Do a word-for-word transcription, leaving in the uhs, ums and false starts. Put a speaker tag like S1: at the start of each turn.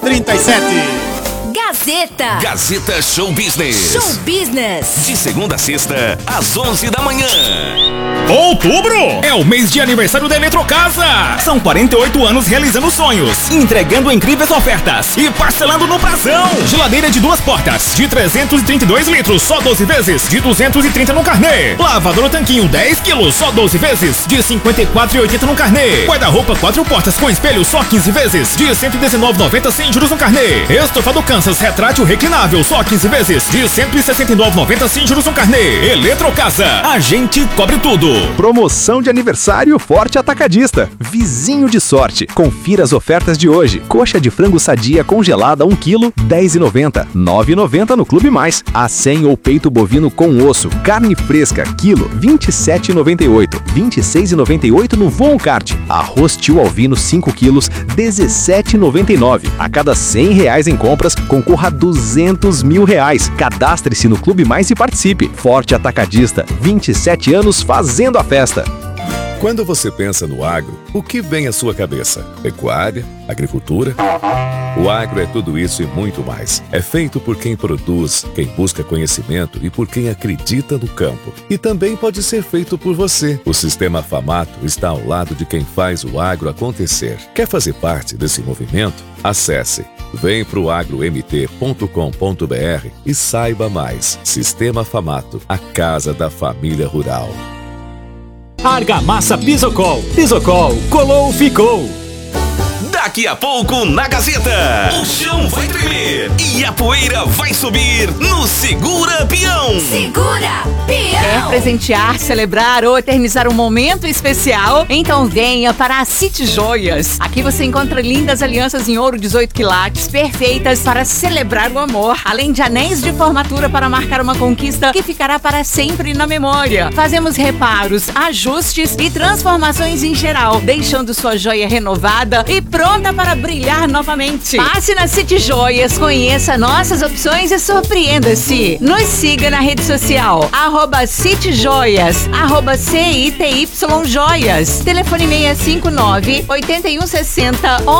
S1: trinta e sete.
S2: Gazeta.
S3: Gazeta Show Business.
S2: Show Business.
S3: De segunda a sexta, às onze da manhã.
S4: Outubro é o mês de aniversário da Eletrocasa. São quarenta e oito anos realizando sonhos, entregando incríveis ofertas e parcelando no prazão. Geladeira de duas portas, de trezentos e trinta e dois litros, só doze vezes, de duzentos e trinta no carnê. Lavadora Tanquinho, dez quilos, só doze vezes, de cinquenta e quatro reais e oitenta no carnê. Guarda-roupa quatro portas com espelho, só quinze vezes, de cento e dezenove reais e noventa sem juros no carnê. Estofado Kansas retrátil reclinável, só quinze vezes, de cento e sessenta e nove reais e noventa sem juros no carnê. Eletrocasa, a gente cobre tudo.
S5: Promoção de aniversário Forte Atacadista. Vizinho de sorte. Confira as ofertas de hoje. Coxa de frango sadia congelada um quilo, dez reais e noventa centavos. nove reais e noventa centavos no Clube Mais. Acém ou peito bovino com osso. Carne fresca, quilo, vinte e sete reais e noventa e oito centavos. vinte e seis reais e noventa e oito centavos no Von Kart. Arroz tio Alvino cinco quilos, dezessete reais e noventa e nove centavos. A cada cem reais em compras, concorra a duzentos mil reais. Cadastre-se no Clube Mais e participe. Forte Atacadista. vinte e sete anos fazendo a festa.
S6: Quando você pensa no agro, o que vem à sua cabeça? Pecuária? Agricultura? O agro é tudo isso e muito mais. É feito por quem produz, quem busca conhecimento e por quem acredita no campo. E também pode ser feito por você. O Sistema Famato está ao lado de quem faz o agro acontecer. Quer fazer parte desse movimento? Acesse vem pro agro m t ponto com ponto b r e saiba mais. Sistema Famato, a casa da família rural.
S7: Argamassa Pisocol. Pisocol, colou, ficou.
S3: Daqui a pouco na Gazeta, o chão vai tremer e a poeira vai subir no Segura Peão.
S2: Segura Peão.
S8: Quer presentear, celebrar ou eternizar um momento especial? Então venha para a City Joias. Aqui você encontra lindas alianças em ouro dezoito quilates, perfeitas para celebrar o amor, além de anéis de formatura para marcar uma conquista que ficará para sempre na memória. Fazemos reparos, ajustes e transformações em geral, deixando sua joia renovada e pronta para brilhar novamente. Passe na City Joias, conheça nossas opções e surpreenda-se. Nos siga na rede social, arroba City Joias, arroba C I T Y Joias. Telefone seis cinco nove, oito um seis zero,